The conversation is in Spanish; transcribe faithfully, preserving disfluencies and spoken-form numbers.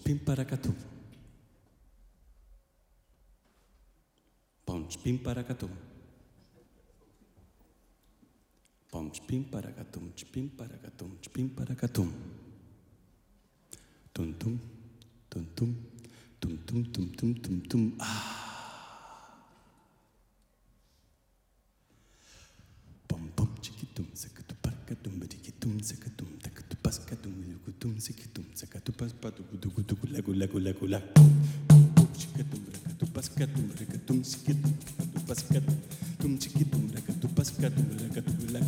chipim paracatum. Pom chipim paracatum. Pom chipim paracatum, chipim paracatum, chipim paracatum. Tum tum, tum tum, tum tum tum tum tum tum. Ah. Pom pom chiquitum, sakatum paracatum, badikitum, sakatum, takatum, paskatum, lukutum, sikitum, sakatum, paspatu, gudu gudu lagu lagu lagu lagu. Chiquitum, rakatum, paskatum, rakatum, sikitum, paskatum, tum chiquitum, rakatum, paskatum, rakatum, lagu.